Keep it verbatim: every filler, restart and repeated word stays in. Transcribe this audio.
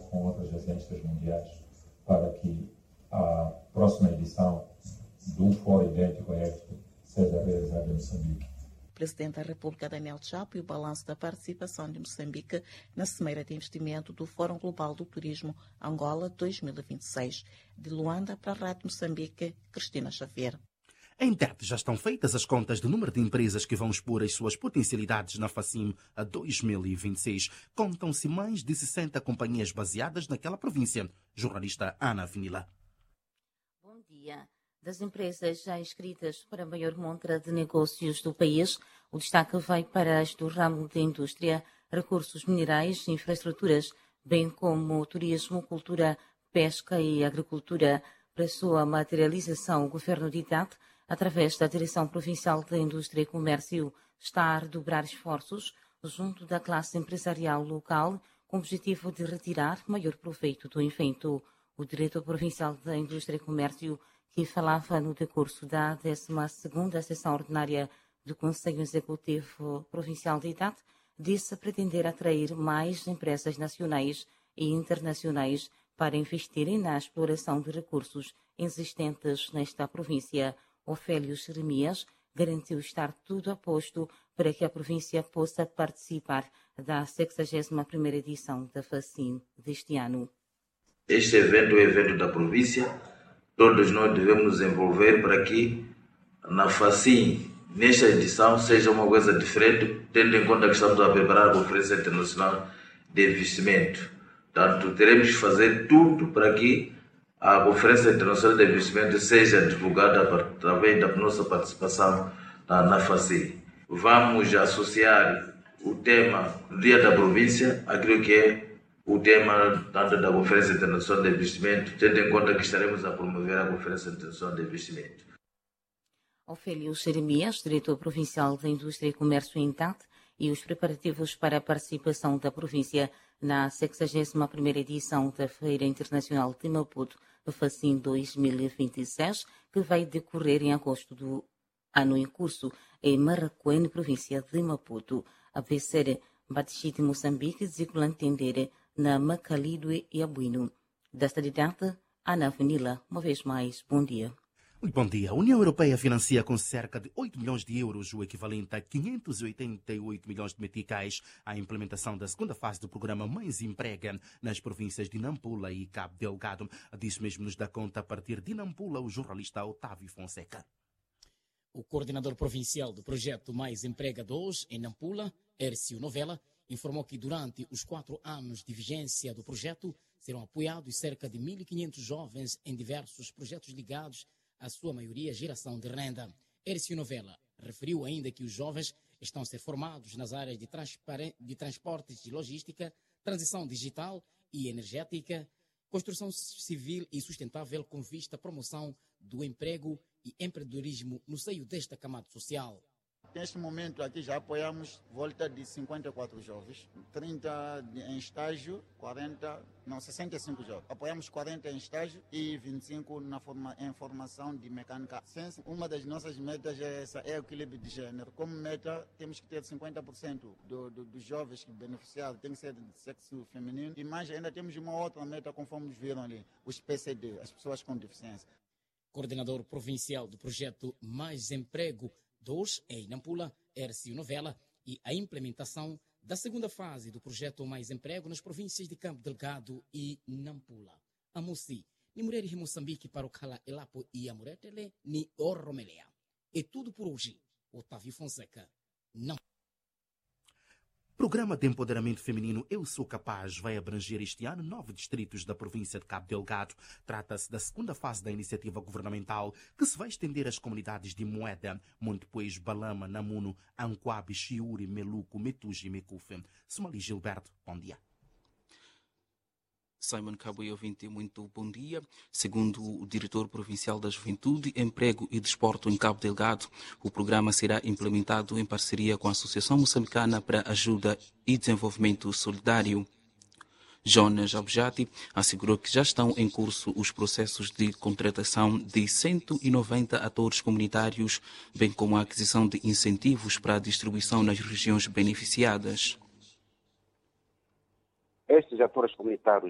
com outras agências mundiais para que a próxima edição de um fórum idêntico a este seja realizada em Moçambique. O Presidente da República, Daniel Chapo, e o balanço da participação de Moçambique na Cimeira de Investimento do Fórum Global do Turismo Angola dois mil e vinte e seis. De Luanda para a Rádio Moçambique, Cristina Xavier. Em Tete já estão feitas as contas do número de empresas que vão expor as suas potencialidades na FACIM a dois mil e vinte e seis. Contam-se mais de sessenta companhias baseadas naquela província. Jornalista Ana Vinila. Bom dia. Das empresas já inscritas para a maior montra de negócios do país, o destaque vai para as do ramo da indústria, recursos minerais, infraestruturas, bem como turismo, cultura, pesca e agricultura. Para sua materialização, o Governo de Tete, através da Direção Provincial da Indústria e Comércio, está a redobrar esforços junto da classe empresarial local, com o objetivo de retirar maior proveito do evento. O Diretor Provincial da Indústria e Comércio, que falava no decurso da décima segunda Sessão Ordinária do Conselho Executivo Provincial de Tete, disse pretender atrair mais empresas nacionais e internacionais para investirem na exploração de recursos existentes nesta província. Ofélio Jeremias garantiu estar tudo a posto para que a província possa participar da sexagésima primeira edição da FACIM deste ano. Este evento é o evento da província. Todos nós devemos nos envolver para que na FACIM, nesta edição, seja uma coisa diferente, tendo em conta que estamos a preparar a Conferência Internacional de Investimento. Portanto, teremos que fazer tudo para que a Conferência Internacional de Investimento seja divulgada através da nossa participação na, na FACIM. Vamos associar o tema do Dia da Província àquilo que é o tema tanto da Conferência Internacional de Investimento, tendo em conta que estaremos a promover a Conferência Internacional de Investimento. Ofélio Jeremias, Diretor Provincial da Indústria e Comércio em Tete, e os preparativos para a participação da província na sexagésima primeira edição da Feira Internacional de Maputo, FACIM dois mil e vinte e seis, que vai decorrer em agosto do ano em curso em Maracuene, província de Maputo. A B C D Batixi de Moçambique, Ziculantendere, na Macalidue e Abuino. Desta data, Ana Vanila, uma vez mais, bom dia. Muito bom dia. A União Europeia financia com cerca de oito milhões de euros, o equivalente a quinhentos e oitenta e oito milhões de meticais, a implementação da segunda fase do programa Mais Emprega nas províncias de Nampula e Cabo Delgado. Disso mesmo nos dá conta a partir de Nampula o jornalista Otávio Fonseca. O coordenador provincial do projeto Mais Emprega dois, em Nampula, Hércio Novella, informou que durante os quatro anos de vigência do projeto serão apoiados cerca de mil e quinhentos jovens em diversos projetos ligados à sua maioria geração de renda. Hércio Novella referiu ainda que os jovens estão a ser formados nas áreas de, de transportes e logística, transição digital e energética, construção civil e sustentável com vista à promoção do emprego e empreendedorismo no seio desta camada social. Neste momento aqui já apoiamos volta de cinquenta e quatro jovens, trinta em estágio, quarenta, não, sessenta e cinco jovens. Apoiamos quarenta em estágio e vinte e cinco na forma, em formação de mecânica. Uma das nossas metas é essa, é o equilíbrio de gênero. Como meta, temos que ter cinquenta por cento do, do, dos jovens que beneficiaram, tem que ser de sexo feminino. E mais ainda temos uma outra meta, conforme viram ali, os P C D, as pessoas com deficiência. Coordenador provincial do projeto Mais Emprego dois, em Nampula, Hércio Novella, e a implementação da segunda fase do projeto Mais Emprego nas províncias de Cabo Delgado e Nampula. Amoci, ni mulher de Moçambique para o Cala Elapo e Amoretele, ni Orromelea. É tudo por hoje. Otávio Fonseca, não. Programa de Empoderamento Feminino Eu Sou Capaz vai abranger este ano nove distritos da província de Cabo Delgado. Trata-se da segunda fase da iniciativa governamental que se vai estender às comunidades de Moeda, Montepuez, Balama, Namuno, Anquabe, Chiuri, Meluco, Metuji e Mecufe. Somali Gilberto, bom dia. Simon Cabo e ouvinte, muito bom dia. Segundo o diretor provincial da Juventude, Emprego e Desporto em Cabo Delgado, o programa será implementado em parceria com a Associação Moçambicana para Ajuda e Desenvolvimento Solidário. Jonas Abjati assegurou que já estão em curso os processos de contratação de cento e noventa atores comunitários, bem como a aquisição de incentivos para a distribuição nas regiões beneficiadas. Estes atores comunitários